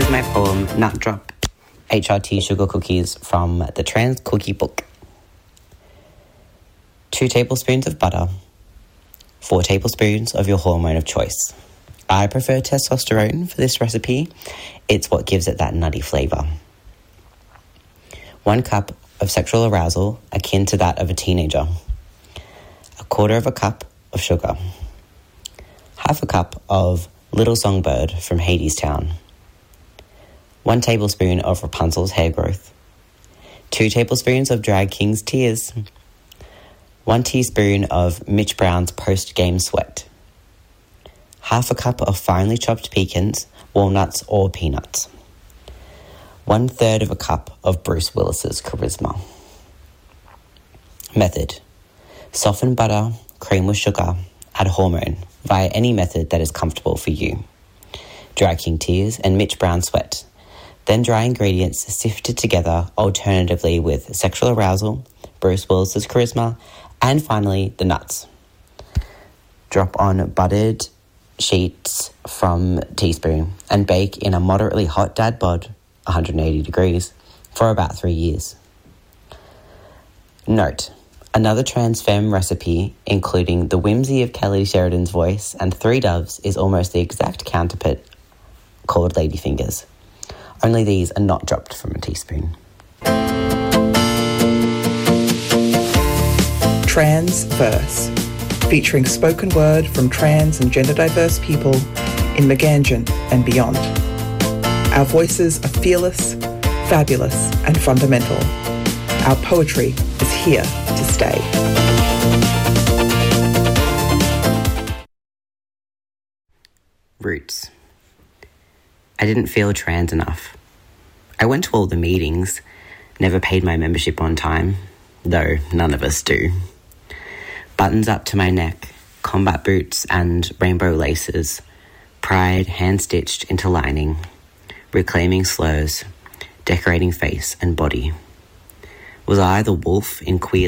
is my poem, Nut Drop HRT Sugar Cookies from the Trans Cookie Book. 2 tablespoons of butter, 4 tablespoons of your hormone of choice. I prefer testosterone for this recipe. It's what gives it that nutty flavour. 1 cup of sexual arousal akin to that of a teenager. 1/4 cup of sugar. 1/2 cup of Little Songbird from Hadestown. 1 tablespoon of Rapunzel's hair growth. 2 tablespoons of Drag King's tears. 1 teaspoon of Mitch Brown's post-game sweat. 1/2 cup of finely chopped pecans, walnuts or peanuts. 1/3 cup of Bruce Willis's charisma. Method: soften butter, cream with sugar, add hormone via any method that is comfortable for you. Drag King tears and Mitch Brown sweat. Then dry ingredients sifted together alternatively with sexual arousal, Bruce Willis's charisma, and finally the nuts. Drop on buttered sheets from teaspoon and bake in a moderately hot dad bod, 180 degrees, for about 3 years. Note: another trans femme recipe, including the whimsy of Kelly Sheridan's voice and 3 doves, is almost the exact counterfeit, called Ladyfingers. Only these are not dropped from a teaspoon. Trans Verse, featuring spoken word from trans and gender diverse people in Meganjin and beyond. Our voices are fearless, fabulous, and fundamental. Our poetry is here to stay. Roots. I didn't feel trans enough. I went to all the meetings, never paid my membership on time, though none of us do. Buttons up to my neck, combat boots and rainbow laces, pride hand-stitched into lining, reclaiming slurs, decorating face and body. Was I the wolf in queer